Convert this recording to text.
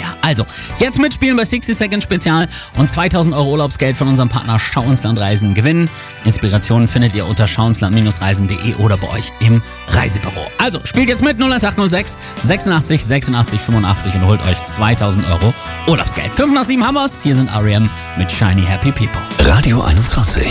mehr. Also, jetzt mitspielen bei 60 Second Spezial und 2000 Euro Urlaubsgeld von unserem Partner Schauinsland Reisen gewinnen. Inspirationen findet ihr unter schauinsland-reisen.de oder bei euch im Reisebüro. Also, spielt jetzt mit 01806 86 86 85 und holt euch 2000 Euro Urlaubsgeld. 5 nach 7 haben wir's. Hier sind R.E.M. mit Shiny Happy People. Radio 21.